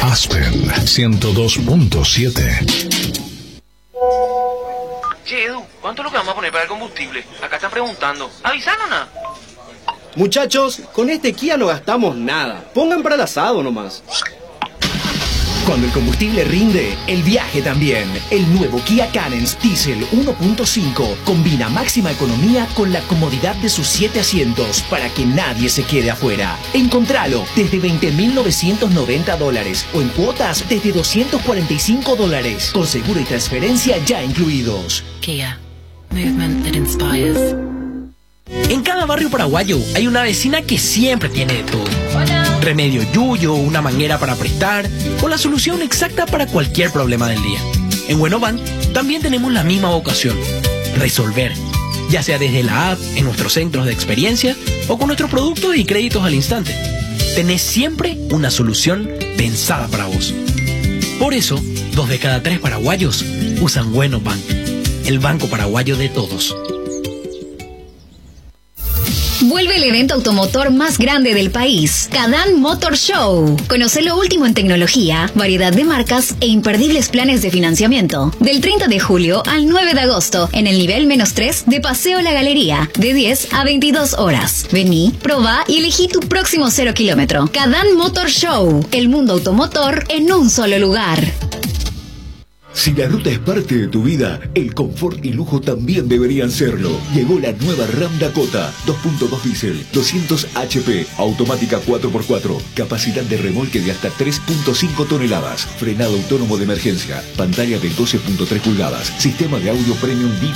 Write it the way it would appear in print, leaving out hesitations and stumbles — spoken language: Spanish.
Aspen 102.7. Che, Edu, ¿cuánto es lo que vamos a poner para el combustible? Acá están preguntando. ¿Avisaron nada? Muchachos, con este Kia no gastamos nada. Pongan para el asado nomás. Cuando el combustible rinde, el viaje también. El nuevo Kia Carens Diesel 1.5 combina máxima economía con la comodidad de sus 7 asientos para que nadie se quede afuera. Encontralo desde $20,990 o en cuotas desde $245 con seguro y transferencia ya incluidos. Kia. Movement that inspires. En cada barrio paraguayo hay una vecina que siempre tiene de todo. Hola. Remedio yuyo, una manguera para prestar o la solución exacta para cualquier problema del día. En Buenobank también tenemos la misma vocación: resolver. Ya sea desde la app, en nuestros centros de experiencia o con nuestros productos y créditos al instante. Tenés siempre una solución pensada para vos. Por eso, 2 de cada 3 paraguayos usan Buenobank, el banco paraguayo de todos. Vuelve el evento automotor más grande del país, Cadán Motor Show. Conoce lo último en tecnología, variedad de marcas e imperdibles planes de financiamiento. Del 30 de julio al 9 de agosto, en el nivel -3 de Paseo La Galería, de 10 a 22 horas. Vení, probá y elegí tu próximo 0 kilómetro. Cadán Motor Show, el mundo automotor en un solo lugar. Si la ruta es parte de tu vida, el confort y lujo también deberían serlo. Llegó la nueva Ram Dakota, 2.2 diésel, 200 HP, automática 4x4, capacidad de remolque de hasta 3.5 toneladas, frenado autónomo de emergencia, pantalla de 12.3 pulgadas, sistema de audio premium